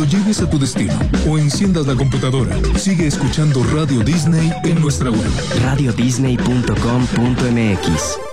Cuando llegues a tu destino o enciendas la computadora, sigue escuchando Radio Disney en nuestra web. radiodisney.com.mx